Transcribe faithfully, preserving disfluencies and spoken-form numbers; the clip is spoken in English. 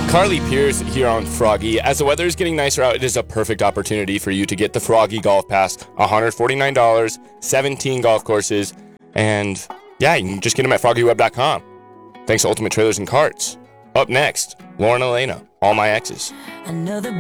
Carly Pierce here on Froggy. As the weather is getting nicer out, it is a perfect opportunity for you to get the Froggy Golf Pass. one hundred forty-nine dollars, seventeen golf courses, and yeah, you can just get them at froggy web dot com. Thanks to Ultimate Trailers and Carts. Up next, Lauren Elena, All My Exes.